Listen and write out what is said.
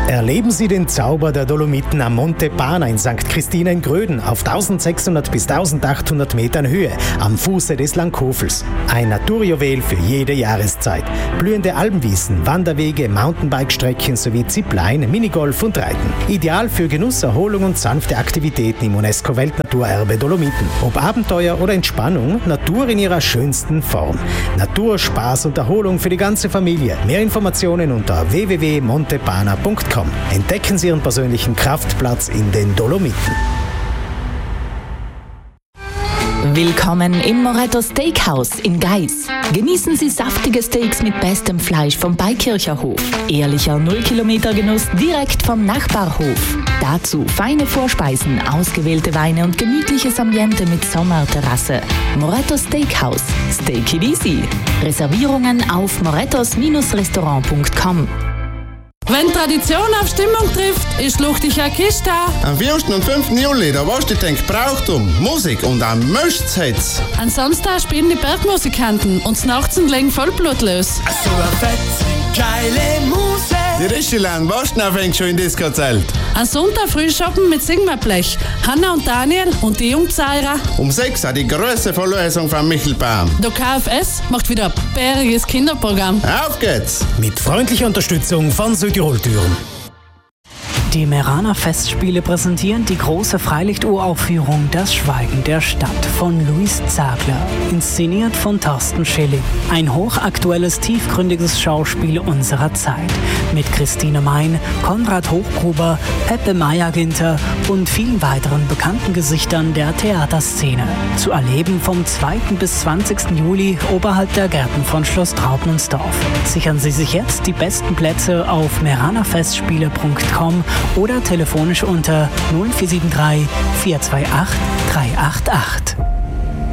Erleben Sie den Zauber der Dolomiten am Monte Pana in St. Christina in Gröden auf 1600 bis 1800 Metern Höhe am Fuße des Langkofels. Ein Naturjuwel für jede Jahreszeit. Blühende Almwiesen, Wanderwege, Mountainbike-Strecken sowie Zipline, Minigolf und Reiten. Ideal für Genuss, Erholung und sanfte Aktivitäten im UNESCO-Weltnaturerbe Dolomiten. Ob Abenteuer oder Entspannung, Natur in ihrer schönsten Form. Natur, Spaß und Erholung für die ganze Familie. Mehr Informationen unter www.montepana.com. Entdecken Sie Ihren persönlichen Kraftplatz in den Dolomiten. Willkommen im Moretto Steakhouse in Geis. Genießen Sie saftige Steaks mit bestem Fleisch vom Beikircher Hof. Ehrlicher 0-Kilometer-Genuss direkt vom Nachbarhof. Dazu feine Vorspeisen, ausgewählte Weine und gemütliches Ambiente mit Sommerterrasse. Moretto Steakhouse. Steak it easy. Reservierungen auf morettos-restaurant.com. Wenn Tradition auf Stimmung trifft, ist Luchtiger Kiste da. Am 4. und 5. Juli, da warst du denkt Brauchtum, Musik und am Möcht's. An Samstag spielen die Bergmusikanten und nachts legen Vollblut los. So eine fette, geile Musik. Die Rischelern, warst du fängt schon in Disco-Zelt. An Sonntag früh shoppen mit Sigmarblech. Hanna und Daniel und die Jungzeirer. Um 6 Uhr die große Verlosung von Michel Baum. Der KFS macht wieder ein bäriges Kinderprogramm. Auf geht's! Mit freundlicher Unterstützung von Südtirol-Türen. Die Merana Festspiele präsentieren die große Freilichturaufführung Das Schweigen der Stadt von Luis Zagler, inszeniert von Thorsten Schilling. Ein hochaktuelles, tiefgründiges Schauspiel unserer Zeit mit Christine Mein, Konrad Hochgruber, Peppe Meyer-Ginter und vielen weiteren bekannten Gesichtern der Theaterszene. Zu erleben vom 2. bis 20. Juli oberhalb der Gärten von Schloss Trautmannsdorf. Sichern Sie sich jetzt die besten Plätze auf meranafestspiele.com oder telefonisch unter 0473 428 388.